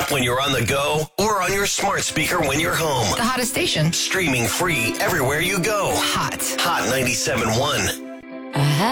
app when you're on the go or on your smart speaker when you're home. The hottest station. Streaming free everywhere you go. Hot. Hot 97.1.